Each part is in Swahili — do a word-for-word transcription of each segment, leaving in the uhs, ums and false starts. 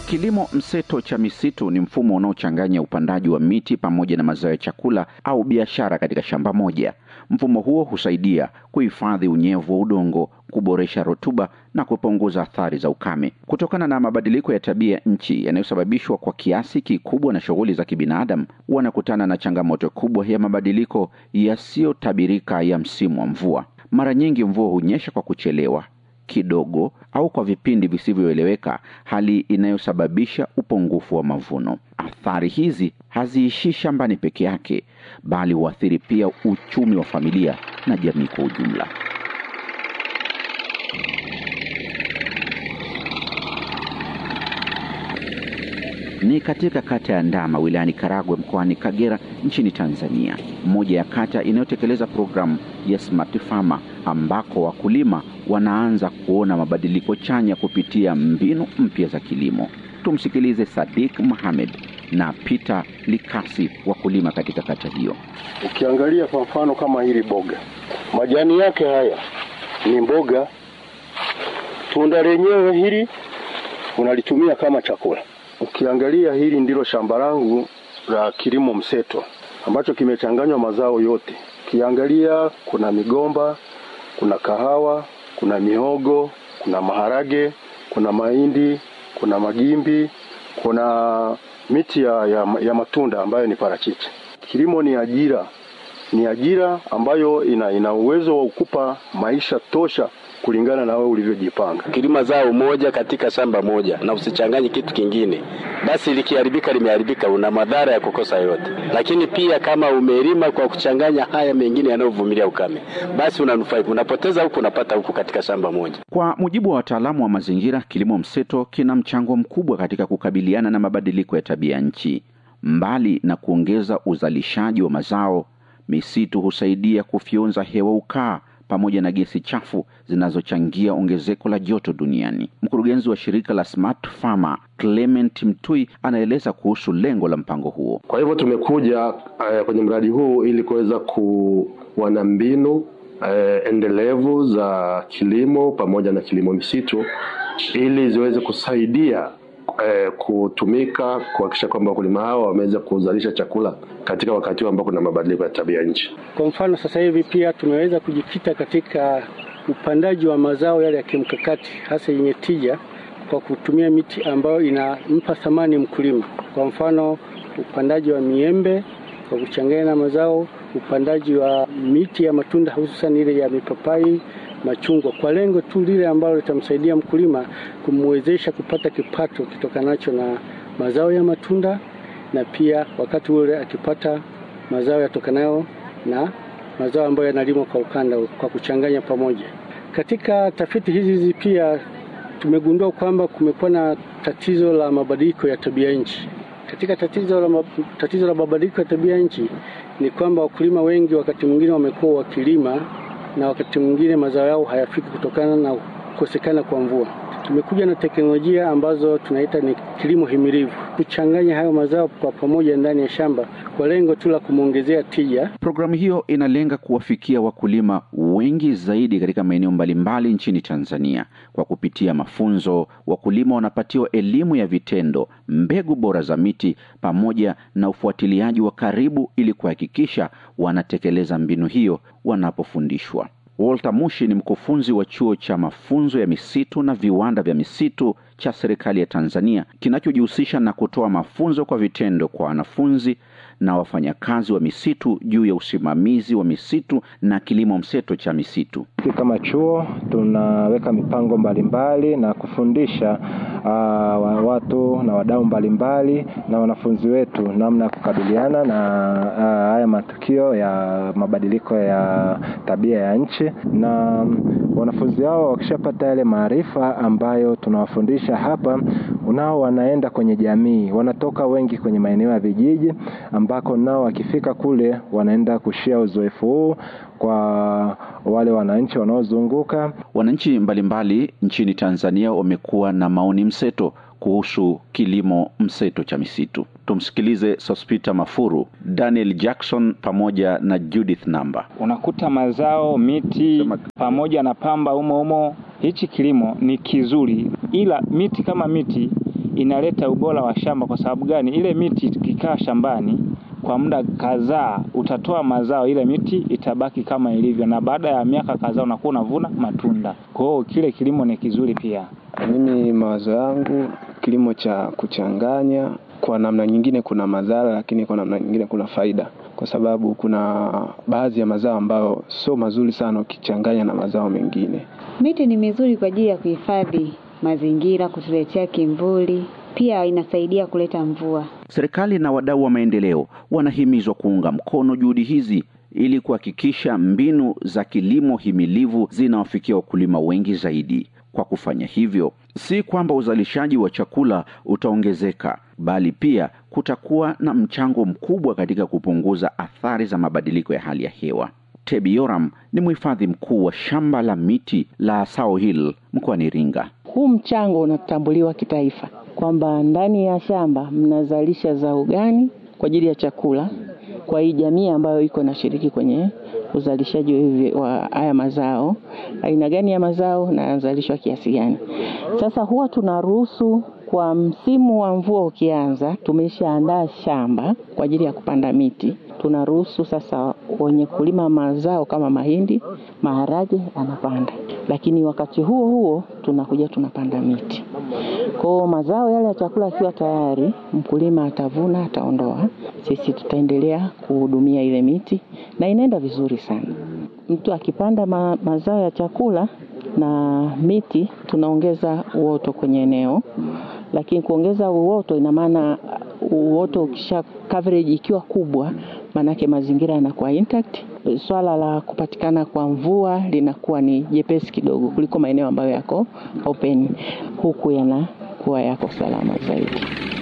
Kilimo mseto cha misitu ni mfumo unaochanganya upandaji wa miti pamoja na mazao ya chakula au biashara katika shamba moja. Mfumo huo husaidia kuhifadhi unyevu wa udongo, kuboresha rutuba na kupunguza athari za ukame. Kutokana na mabadiliko ya tabia nchi yanayosababishwa kwa kiasi kikubwa na shughuli za kibinadamu, wanakutana na changamoto kubwa ya mabadiliko yasiyotabirika ya msimu wa mvua. Mara nyingi mvua hunyesha kwa kuchelewa, kidogo au kwa vipindi visivyoeleweka, hali inayosababisha upungufu wa mavuno. Athari hizi haziishi shambani peke yake, bali huathiri pia uchumi wa familia na jamii kwa ujumla. Ni katika kata ya Ndama wilayani Karagwe mkoani Kagera nchini Tanzania, moja ya kata inayotekeleza programu ya Smart Farmer, ambako wakulima wanaanza kuona mabadiliko chanya kupitia mbinu mpya za kilimo. Tumsikilize Sadik Mohamed na Peter Likasi, wakulima katika kata hiyo. Ukiangalia kwa mfano kama hili boga, majani yake haya ni mboga, tunda lenyewe hili unalitumia kama chakula. Ukiangalia hili ndilo shamba langu la kilimo mseto ambacho kimechanganywa mazao yote. Ukiangalia kuna migomba, kuna kahawa, kuna mihogo, kuna maharage, kuna mahindi, kuna magimbi, kuna miti ya, ya, ya matunda ambayo ni parachichi. Kilimo ni ajira. Ni ajira ambayo ina, ina uwezo wa kukupa maisha tosha kulingana na wewe ulivyojipanga. Kilima zao moja katika shamba moja na usichanganye kitu kingine, basi likiharibika limeharibika, una madhara ya kukosa yote. Lakini pia kama umelima kwa kuchanganya haya mengine yanayovumilia ukame, basi unanufaika, unapoteza huku unapata huku katika shamba moja. Kwa mujibu wa wataalamu wa mazingira, kilimo mseto kina mchango mkubwa katika kukabiliana na mabadiliko ya tabia nchi. Mbali na kuongeza uzalishaji wa mazao, misitu husaidia kufyonza hewa ukaa pamoja na gesi chafu zinazochangia ongezeko la joto duniani. Mkurugenzi wa shirika la Smart Farmer, Clement Mtui, anaeleza kuhusu lengo la mpango huo. Kwa hivyo tumekuja uh, kwenye mradi huu ili kuweza kuwa na mbinu uh, endelevu za kilimo pamoja na kilimo misitu ili ziweze kusaidia Eh, kutumika kuhakikisha kwamba wakulima hao wameweza kuzalisha chakula katika wakati ambao kuna mabadiliko ya tabia nchi. Kwa mfano sasa hivi pia tumeweza kujikita katika upandaji wa mazao yale ya kimkakati hasa yenye tija kwa kutumia miti ambayo inampa thamani mkulima. Kwa mfano upandaji wa miembe kwa kuchanganya na mazao, upandaji wa miti ya matunda hususan ile ya mipapai, machungwa, kwa lengo tu lile ambalo litamsaidia mkulima kumwezesha kupata kipato kitokanacho na mazao ya matunda, na pia wakati ule akipata mazao yatokanayo na mazao ambayo yanalimwa kwa ukanda kwa kuchanganya pamoja. Katika tafiti hizi pia tumegundua kwamba kumekuwa na tatizo la mabadiliko ya tabia nchi. Katika tatizo la tatizo la mabadiliko ya tabia nchi ni kwamba wakulima wengi wakati mwingine wamekuwa wakilima na wakati mwingine mazao yao hayafiki kutokana na kukosekana kwa mvua. Tumekuja na teknolojia ambazo tunaita ni kilimo himilivu, kuchanganya hayo mazao kwa pamoja ndani ya shamba kwa lengo tu la kumuongezea tija. Programu hiyo inalenga kuwafikia wakulima wengi zaidi katika maeneo mbalimbali nchini Tanzania. Kwa kupitia mafunzo, wakulima wanapatiwa elimu ya vitendo, mbegu bora za miti pamoja na ufuatiliaji wa karibu ili kuhakikisha wanatekeleza mbinu hiyo wanapofundishwa. Walter Mushi ni mkufunzi wa chuo cha mafunzo ya misitu na viwanda vya misitu cha serikali ya Tanzania kinachojihusisha na kutoa mafunzo kwa vitendo kwa wanafunzi na wafanyakazi wa misitu juu ya usimamizi wa misitu na kilimo mseto cha misitu. Kama chuo tunaweka mipango mbalimbali na kufundisha uh, watu na wadau mbalimbali na wanafunzi wetu namna ya kukabiliana na uh, haya matukio ya mabadiliko ya tabia ya nchi. Na wanafunzi hao wakishapata yale maarifa ambayo tunawafundisha hapa, unao wanaenda kwenye jamii, wanatoka wengi kwenye maeneo ya vijiji ambako nao wakifika kule wanaenda kushare uzoefu huu kwa wale wananchi wanaozunguka. Wananchi mbalimbali nchini Tanzania wamekuwa na maoni mseto kuhusu kilimo mseto cha misitu. Tumsikilize Sospita Mafuru, Daniel Jackson pamoja na Judith Namba. Unakuta mazao, miti pamoja na pamba umo umo. Hichi kilimo ni kizuri, ila miti kama miti inaleta ubora wa shamba. Kwa sababu gani? Ile miti ikikaa shambani kwa muda kadhaa utatoa mazao, ile miti itabaki kama ilivyo, na baada ya miaka kadhaa unakuwa unavuna matunda. Kwa hiyo kile kilimo ni kizuri pia. Mimi mawazo yangu, kilimo cha kuchanganya kwa namna nyingine kuna madhara, lakini kwa namna nyingine kuna faida. Kwa sababu kuna baadhi ya mazao ambayo sio mazuri sana ukichanganya na mazao mengine. Miti ni mizuri kwa ajili ya kuhifadhi mazingira, kutuletea kimvuli, pia inasaidia kuleta mvua. Serikali na wadau wa maendeleo wanahimizwa kuunga mkono juhudi hizi ili kuhakikisha mbinu za kilimo himilivu zinawafikia wakulima wengi zaidi. Kwa kufanya hivyo, si kwamba uzalishaji wa chakula utaongezeka, bali pia kutakuwa na mchango mkubwa katika kupunguza athari za mabadiliko ya hali ya hewa. Tebi Yoram ni mhifadhi mkuu wa shamba la miti la South Hill mkoani Iringa. Huu mchango unatambuliwa kitaifa kwamba ndani ya shamba mnazalisha zao gani kwa ajili ya chakula kwa hii jamii ambayo iko na shiriki kwenye uzalishaji wa haya mazao, aina gani ya mazao na yanazalishwa kiasi gani. Sasa huwa tunaruhusu kwa msimu wa mvua ukianza, tumeshaandaa shamba kwa ajili ya kupanda miti. Tunaruhusu sasa wenye kulima mazao kama mahindi, maharage anapanda. Lakini wakati huo huo tunakuja tunapanda miti. Kwa mazao yale ya chakula kiwa tayari, mkulima atavuna, ataondoa. Sisi tutaendelea kuhudumia ile miti na inaenda vizuri sana. Mtu akipanda ma, mazao ya chakula na miti, tunaongeza uoto kwenye eneo. Lakini kuongeza uoto ina maana uoto ukisha coverage ikiwa kubwa, manake mazingira yanakuwa intact. Swala la kupatikana kwa mvua linakuwa ni jepesi kidogo kuliko maeneo ambayo yako open, huku yanakuwa yako salama zaidi.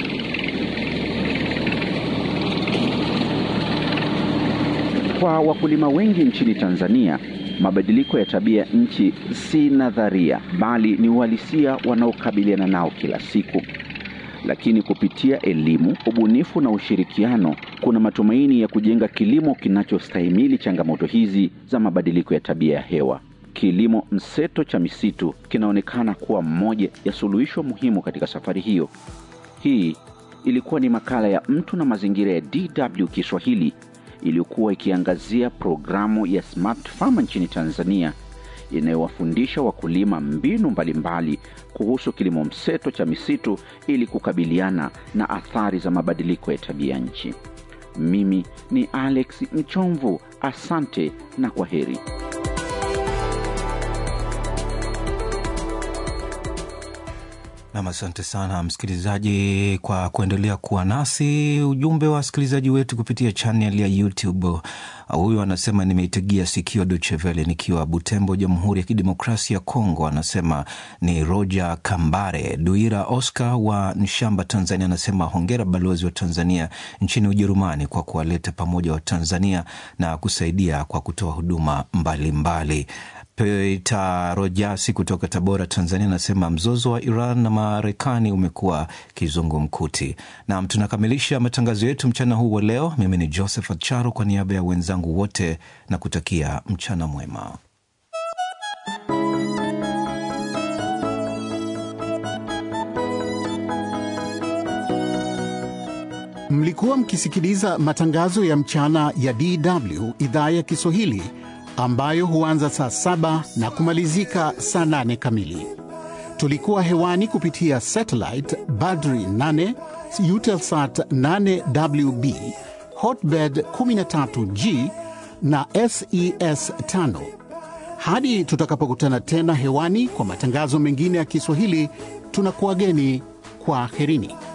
Kwa wakulima wengi nchini Tanzania, mabadiliko ya tabia nchi si nadharia, bali ni uhalisia wanaokabiliana nao kila siku. Lakini kupitia elimu, ubunifu na ushirikiano, kuna matumaini ya kujenga kilimo kinachostahimili changamoto hizi za mabadiliko ya tabia ya hewa. Kilimo mseto cha misitu kinaonekana kuwa mmoja ya suluhisho muhimu katika safari hiyo. Hii ilikuwa ni makala ya Mtu na Mazingira ya D W Kiswahili iliyokuwa ikiangazia programu ya Smart Farmer nchini Tanzania inayowafundisha wakulima mbinu mbalimbali kuhusu kilimo mseto cha misitu ili kukabiliana na athari za mabadiliko ya tabia nchi. Mimi ni Alex Mchomvu, asante na kwaheri. Na asante sana msikilizaji kwa kuendelea kuwa nasi. Ujumbe wa wasikilizaji wetu kupitia channel ya YouTube. Huyu anasema nimeitegea sikio Deutsche Welle nikiwa Butembo, Jamhuri ya Kidemokrasia ya Kongo. Anasema ni Roger Kambare. Duira Oscar wa Nshamba, Tanzania, anasema hongera balozi wa Tanzania nchini Ujerumani kwa kuwaleta pamoja wa Tanzania na kusaidia kwa kutoa huduma mbalimbali mbali. Peter Rojasi kutoka Tabora, Tanzania, anasema mzozo wa Iran na Marekani umekuwa kizungumkuti. Na tunakamilisha matangazo yetu mchana huu wa leo. Mimi ni Joseph Acharo kwa niaba ya wenzangu wote na kutakia mchana mwema. Mlikuwa mkisikiliza matangazo ya mchana ya D W idhaa ya Kiswahili ambayo huanza saa saba na kumalizika saa nane kamili. Tulikuwa hewani kupitia satellite Badri nane, Eutelsat nane W B, Hotbird kumi na tatu G na S E S tano. Hadi tutakapokutana tena hewani kwa matangazo mengine ya Kiswahili, tunakuageni kwa herini.